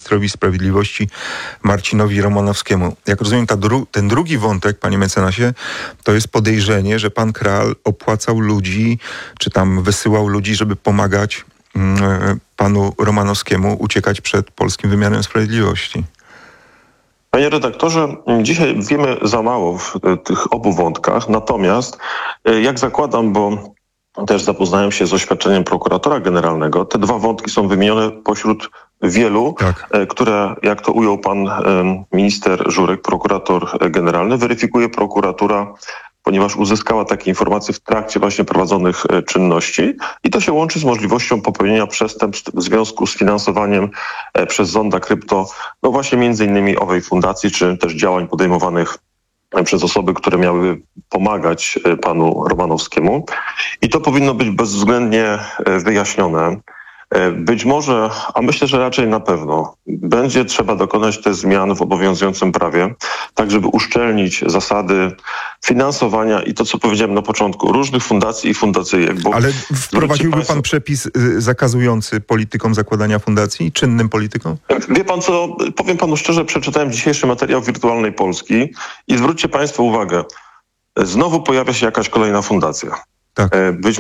ministrowi sprawiedliwości Marcinowi Romanowskiemu. Jak rozumiem, ten drugi wątek, panie mecenasie, to jest podejrzenie, że pan Kral opłacał ludzi, czy tam wysyłał ludzi, żeby pomagać panu Romanowskiemu uciekać przed polskim wymiarem sprawiedliwości. Panie redaktorze, dzisiaj wiemy za mało w tych obu wątkach, natomiast jak zakładam, bo też zapoznałem się z oświadczeniem prokuratora generalnego, te dwa wątki są wymienione pośród wielu, które, jak to ujął pan minister Żurek, prokurator generalny, weryfikuje prokuratura, ponieważ uzyskała takie informacje w trakcie właśnie prowadzonych czynności i to się łączy z możliwością popełnienia przestępstw w związku z finansowaniem przez Zonda Krypto, no właśnie między innymi owej fundacji, czy też działań podejmowanych przez osoby, które miały pomagać panu Romanowskiemu. I to powinno być bezwzględnie wyjaśnione. Być może, a myślę, że raczej na pewno, będzie trzeba dokonać te zmian w obowiązującym prawie, tak żeby uszczelnić zasady finansowania i to, co powiedziałem na początku, różnych fundacji i fundacyjek. Ale wprowadziłby pan przepis zakazujący politykom zakładania fundacji, czynnym politykom? Wie pan co, powiem panu szczerze, przeczytałem dzisiejszy materiał Wirtualnej Polski i zwróćcie państwo uwagę, znowu pojawia się jakaś kolejna fundacja. Tak.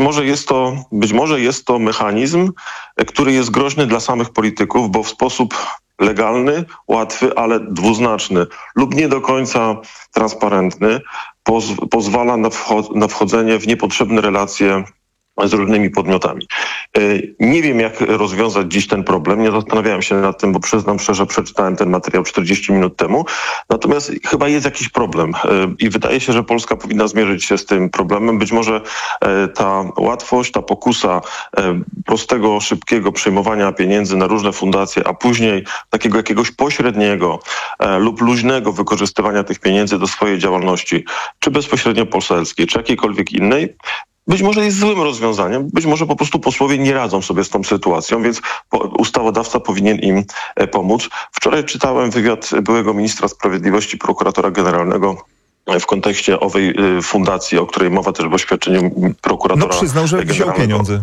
Być może jest to mechanizm, który jest groźny dla samych polityków, bo w sposób legalny, łatwy, ale dwuznaczny lub nie do końca transparentny pozwala na wchodzenie w niepotrzebne relacje z różnymi podmiotami. Nie wiem, jak rozwiązać dziś ten problem. Nie zastanawiałem się nad tym, bo przyznam szczerze, przeczytałem ten materiał 40 minut temu. Natomiast chyba jest jakiś problem i wydaje się, że Polska powinna zmierzyć się z tym problemem. Być może ta łatwość, ta pokusa prostego, szybkiego przyjmowania pieniędzy na różne fundacje, a później takiego jakiegoś pośredniego lub luźnego wykorzystywania tych pieniędzy do swojej działalności, czy bezpośrednio poselskiej, czy jakiejkolwiek innej, być może jest złym rozwiązaniem, być może po prostu posłowie nie radzą sobie z tą sytuacją, więc ustawodawca powinien im pomóc. Wczoraj czytałem wywiad byłego ministra sprawiedliwości, prokuratora generalnego w kontekście owej fundacji, o której mowa też w oświadczeniu prokuratora. No przyznał, że wziął pieniądze.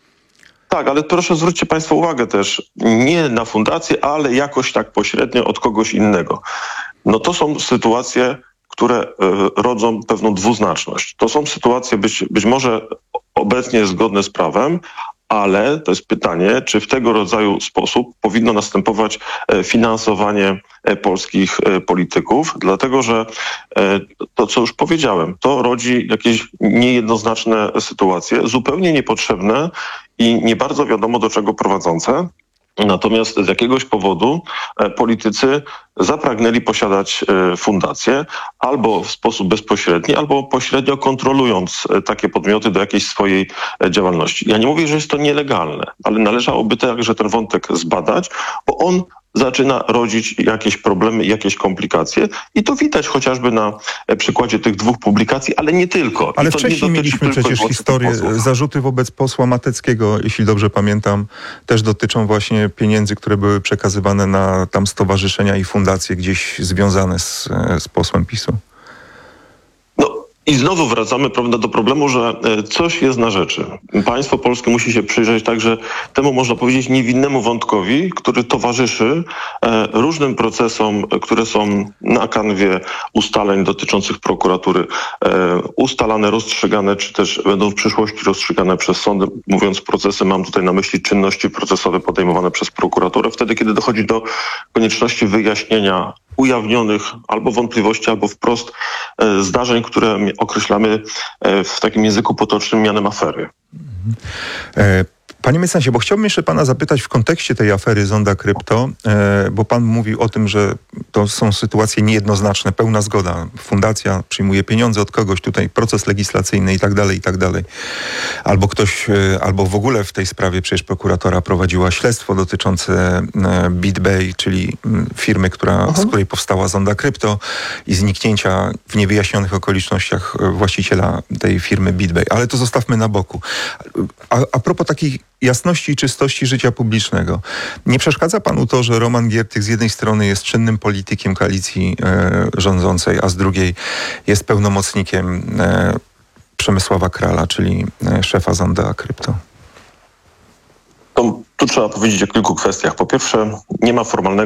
Tak, ale proszę zwróćcie państwo uwagę też, nie na fundację, ale jakoś tak pośrednio od kogoś innego. No to są sytuacje, które rodzą pewną dwuznaczność. To są sytuacje być może obecnie zgodne z prawem, ale to jest pytanie, czy w tego rodzaju sposób powinno następować finansowanie polskich polityków, dlatego że to, co już powiedziałem, to rodzi jakieś niejednoznaczne sytuacje, zupełnie niepotrzebne i nie bardzo wiadomo do czego prowadzące. Natomiast z jakiegoś powodu politycy zapragnęli posiadać fundacje albo w sposób bezpośredni, albo pośrednio kontrolując takie podmioty do jakiejś swojej działalności. Ja nie mówię, że jest to nielegalne, ale należałoby także ten wątek zbadać, bo on zaczyna rodzić jakieś problemy, jakieś komplikacje i to widać chociażby na przykładzie tych dwóch publikacji, ale nie tylko. Ale wcześniej mieliśmy przecież historię, zarzuty wobec posła Mateckiego, jeśli dobrze pamiętam, też dotyczą właśnie pieniędzy, które były przekazywane na tam stowarzyszenia i fundacje gdzieś związane z posłem PiS-u. I znowu wracamy, prawda, do problemu, że coś jest na rzeczy. Państwo polskie musi się przyjrzeć także temu, można powiedzieć, niewinnemu wątkowi, który towarzyszy różnym procesom, które są na kanwie ustaleń dotyczących prokuratury, ustalane, rozstrzygane, czy też będą w przyszłości rozstrzygane przez sądy. Mówiąc procesy, mam tutaj na myśli czynności procesowe podejmowane przez prokuraturę. Wtedy, kiedy dochodzi do konieczności wyjaśnienia ujawnionych albo wątpliwości, albo wprost zdarzeń, które określamy w takim języku potocznym mianem afery. Panie mecenasie, bo chciałbym jeszcze pana zapytać w kontekście tej afery Zonda Krypto, bo pan mówił o tym, że to są sytuacje niejednoznaczne, pełna zgoda. Fundacja przyjmuje pieniądze od kogoś, tutaj proces legislacyjny i tak dalej. Albo ktoś, albo w ogóle w tej sprawie przecież prokuratora prowadziła śledztwo dotyczące BitBay, czyli firmy, z której powstała Zonda Krypto i zniknięcia w niewyjaśnionych okolicznościach właściciela tej firmy BitBay. Ale to zostawmy na boku. A propos takiej jasności i czystości życia publicznego. Nie przeszkadza panu to, że Roman Giertych z jednej strony jest czynnym politykiem koalicji rządzącej, a z drugiej jest pełnomocnikiem Przemysława Krala, czyli szefa Zonda Krypto? Tu trzeba powiedzieć o kilku kwestiach. Po pierwsze, nie ma formalnego